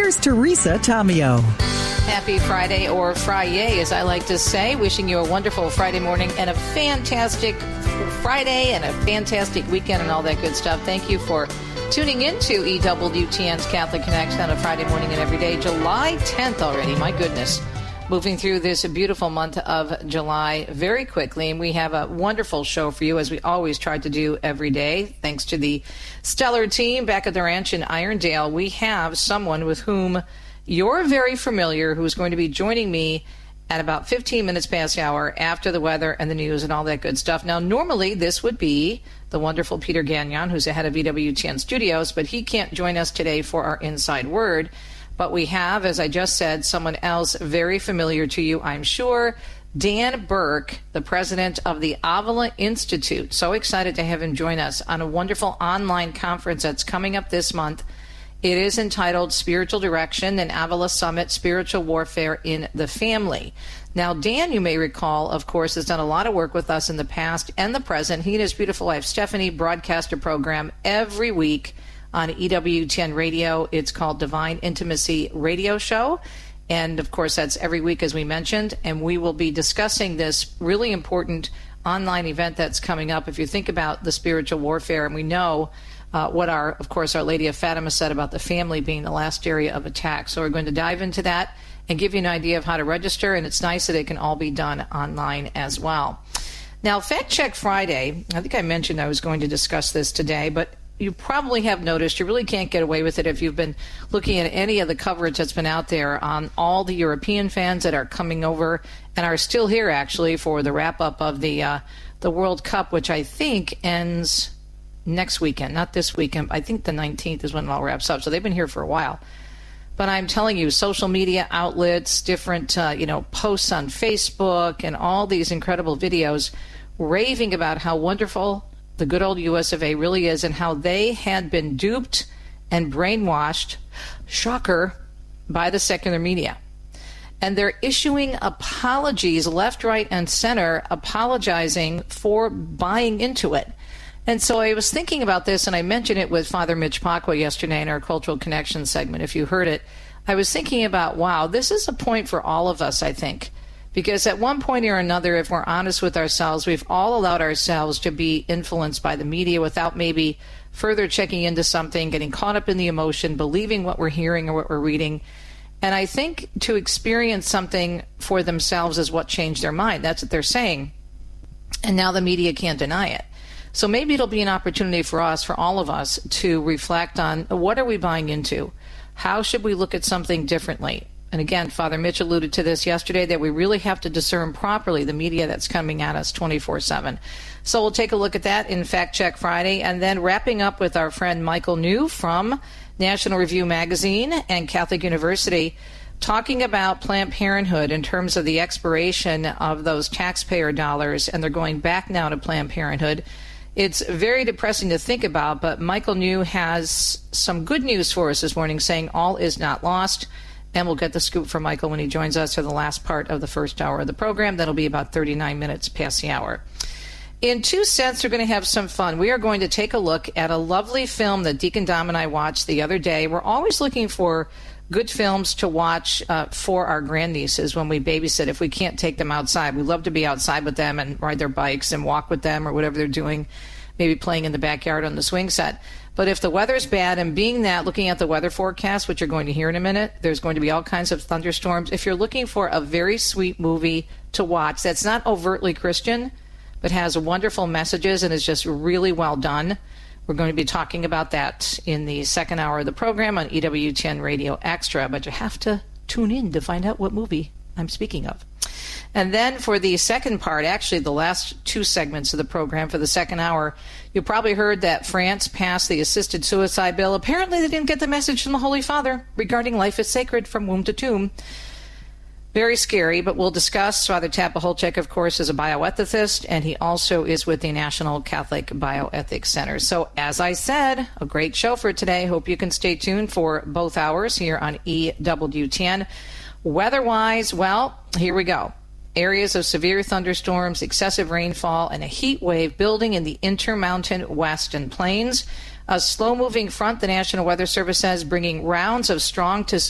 here's Teresa Tomeo. Happy Friday, or Friday, as I like to say. Wishing you a wonderful Friday morning and a fantastic Friday and a fantastic weekend and all that good stuff. Thank you for tuning in to EWTN's Catholic Connection on a Friday morning and every day. July 10th already, my goodness. Moving through this beautiful month of July very quickly, and we have a wonderful show for you, as we always try to do every day. Thanks to the stellar team back at the ranch in Irondale, we have someone with whom you're very familiar, who's going to be joining me at about 15 minutes past the hour after the weather and the news and all that good stuff. Now, normally this would be the wonderful Peter Gagnon, who's the head of EWTN Studios, but he can't join us today for our Inside Word. But we have, as I just said, someone else very familiar to you, I'm sure, Dan Burke, the president of the Avila Institute. So excited to have him join us on a wonderful online conference that's coming up this month. It is entitled Spiritual Direction and Avila Summit, Spiritual Warfare in the Family. Now, Dan, you may recall, of course, has done a lot of work with us in the past and the present. He and his beautiful wife, Stephanie, broadcast a program every week on EWTN Radio. It's called Divine Intimacy Radio Show. And, of course, that's every week, as we mentioned. And we will be discussing this really important online event that's coming up. If you think about the spiritual warfare, and we know what Our Lady of Fatima said about the family being the last area of attack. So we're going to dive into that and give you an idea of how to register. And it's nice that it can all be done online as well. Now, Fact Check Friday, I think I mentioned I was going to discuss this today, but you probably have noticed you really can't get away with it if you've been looking at any of the coverage that's been out there on all the European fans that are coming over and are still here, actually, for the wrap-up of the World Cup, which I think ends next weekend, not this weekend. I think the 19th is when it all wraps up, so they've been here for a while. But I'm telling you, social media outlets, different posts on Facebook, and all these incredible videos raving about how wonderful the good old US of A really is, and how they had been duped and brainwashed, shocker, by the secular media. And they're issuing apologies left, right, and center, apologizing for buying into it. And so I was thinking about this, and I mentioned it with Father Mitch Pacwa yesterday in our Cultural Connection segment. If you heard it, I was thinking about, wow, this is a point for all of us, I think. Because at one point or another, if we're honest with ourselves, we've all allowed ourselves to be influenced by the media without maybe further checking into something, getting caught up in the emotion, believing what we're hearing or what we're reading. And I think to experience something for themselves is what changed their mind. That's what they're saying. And now the media can't deny it. So maybe it'll be an opportunity for us, for all of us, to reflect on what are we buying into? How should we look at something differently? And again, Father Mitch alluded to this yesterday, that we really have to discern properly the media that's coming at us 24/7. So we'll take a look at that in Fact Check Friday, and then wrapping up with our friend Michael New from National Review Magazine and Catholic University, talking about Planned Parenthood in terms of the expiration of those taxpayer dollars, and they're going back now to Planned Parenthood. It's very depressing to think about, but Michael New has some good news for us this morning, saying all is not lost. And we'll get the scoop from Michael when he joins us for the last part of the first hour of the program. That'll be about 39 minutes past the hour. In 2 cents, we're going to have some fun. We are going to take a look at a lovely film that Deacon Dom and I watched the other day. We're always looking for good films to watch for our grandnieces when we babysit, if we can't take them outside. We love to be outside with them and ride their bikes and walk with them or whatever they're doing, maybe playing in the backyard on the swing set. But if the weather's bad, and being that, looking at the weather forecast, which you're going to hear in a minute, there's going to be all kinds of thunderstorms. If you're looking for a very sweet movie to watch that's not overtly Christian, but has wonderful messages and is just really well done, we're going to be talking about that in the second hour of the program on EWTN Radio Extra. But you have to tune in to find out what movie I'm speaking of. And then for the second part, actually the last 2 segments of the program for the second hour, you probably heard that France passed the assisted suicide bill. Apparently they didn't get the message from the Holy Father regarding life is sacred from womb to tomb. Very scary, but we'll discuss. Father Tapaholchek, of course, is a bioethicist, and he also is with the National Catholic Bioethics Center. So, as I said, a great show for today. Hope you can stay tuned for both hours here on EWTN. Weather-wise, well, here we go. Areas of severe thunderstorms, excessive rainfall, and a heat wave building in the Intermountain Western Plains. A slow-moving front, the National Weather Service says, bringing rounds of strong to